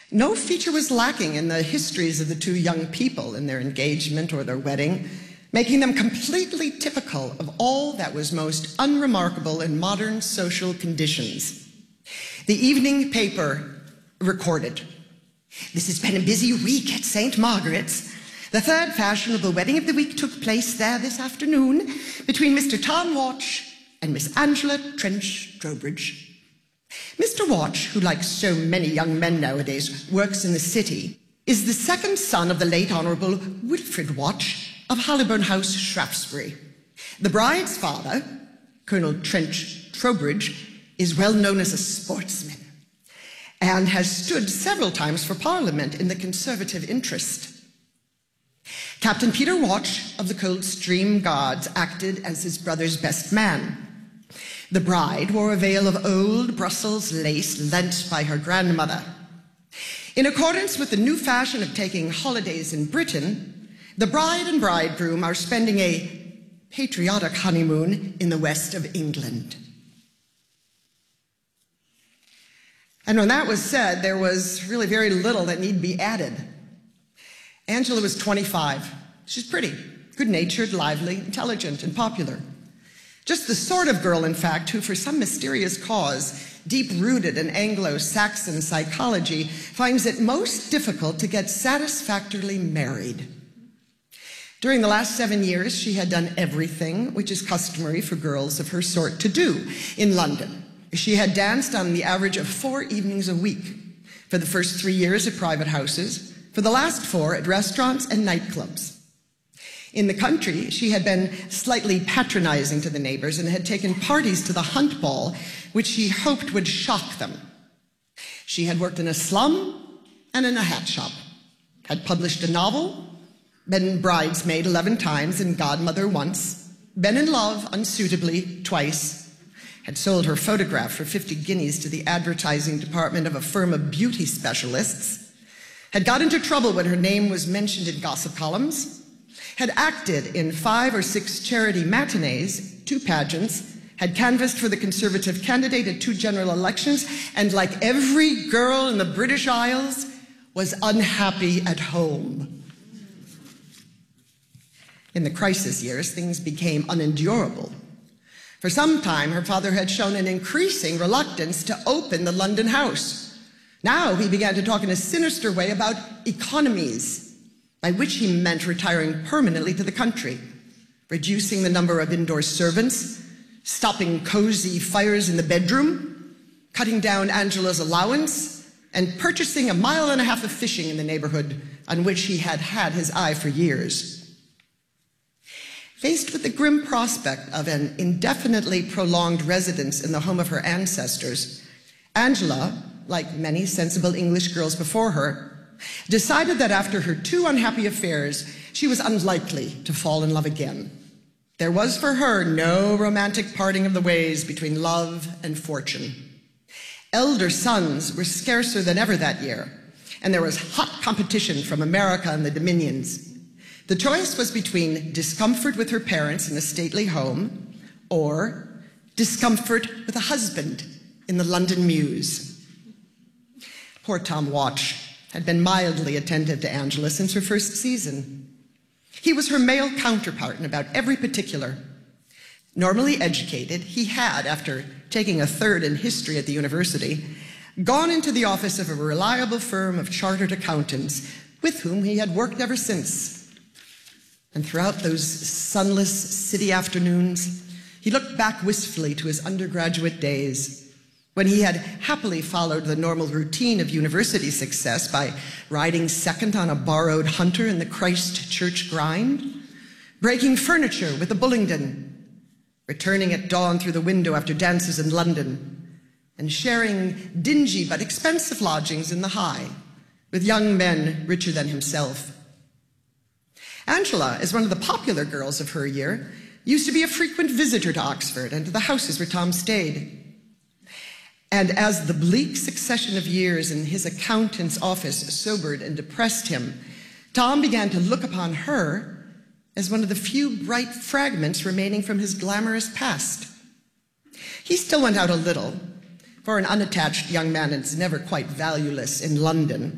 No feature was lacking in the histories of the two young people in their engagement or their wedding, making them completely typical of all that was most unremarkable in modern social conditions. The evening paper recorded, "This has been a busy week at St. Margaret's. The third fashionable wedding of the week took place there this afternoon between Mr. Tom Watch and Miss Angela Trench Trowbridge. Mr. Watch, who, like so many young men nowadays, works in the city, is the second son of the late Honourable Wilfrid Watch of Hollyburn House, Shaftesbury. The bride's father, Colonel Trench Trowbridge, is well known as a sportsman and has stood several times for Parliament in the Conservative interest. Captain Peter Watch of the Coldstream Guards acted as his brother's best man. The bride wore a veil of old Brussels lace lent by her grandmother. In accordance with the new fashion of taking holidays in Britain, the bride and bridegroom are spending a patriotic honeymoon in the west of England." And when that was said, there was really very little that need be added. Angela was 25. She's pretty, good-natured, lively, intelligent, and popular. Just the sort of girl, in fact, who, for some mysterious cause, deep-rooted in Anglo-Saxon psychology, finds it most difficult to get satisfactorily married. During the last 7 years, she had done everything which is customary for girls of her sort to do in London. She had danced on the average of 4 evenings a week, for the first 3 years at private houses, for the last 4 at restaurants and nightclubs. In the country, she had been slightly patronizing to the neighbors and had taken parties to the Hunt Ball, which she hoped would shock them. She had worked in a slum and in a hat shop, had published a novel, been bridesmaid 11 times and godmother once, been in love unsuitably twice, had sold her photograph for 50 guineas to the advertising department of a firm of beauty specialists, had got into trouble when her name was mentioned in gossip columns, had acted in 5 or 6 charity matinees, 2 pageants, had canvassed for the Conservative candidate at 2 general elections, and like every girl in the British Isles, was unhappy at home. In the crisis years, things became unendurable. For some time, her father had shown an increasing reluctance to open the London house. Now he began to talk in a sinister way about economies, by which he meant retiring permanently to the country, reducing the number of indoor servants, stopping cozy fires in the bedroom, cutting down Angela's allowance, and purchasing 1.5 miles of fishing in the neighborhood on which he had had his eye for years. Faced with the grim prospect of an indefinitely prolonged residence in the home of her ancestors, Angela, like many sensible English girls before her, decided that after her 2 unhappy affairs, she was unlikely to fall in love again. There was for her no romantic parting of the ways between love and fortune. Elder sons were scarcer than ever that year, and there was hot competition from America and the Dominions. The choice was between discomfort with her parents in a stately home or discomfort with a husband in the London mews. Poor Tom Watch had been mildly attentive to Angela since her first season. He was her male counterpart in about every particular. Normally educated, he had, after taking a third in history at the university, gone into the office of a reliable firm of chartered accountants with whom he had worked ever since. And throughout those sunless city afternoons, he looked back wistfully to his undergraduate days, when he had happily followed the normal routine of university success by riding second on a borrowed hunter in the Christ Church grind, breaking furniture with the Bullingdon, returning at dawn through the window after dances in London, and sharing dingy but expensive lodgings in the High with young men richer than himself. Angela, as one of the popular girls of her year, used to be a frequent visitor to Oxford and to the houses where Tom stayed. And as the bleak succession of years in his accountant's office sobered and depressed him, Tom began to look upon her as one of the few bright fragments remaining from his glamorous past. He still went out a little, for an unattached young man is never quite valueless in London.